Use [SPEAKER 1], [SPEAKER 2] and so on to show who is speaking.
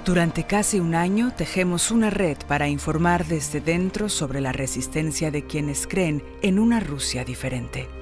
[SPEAKER 1] Durante casi un año tejemos una red para informar desde dentro sobre la resistencia de quienes creen en una Rusia diferente.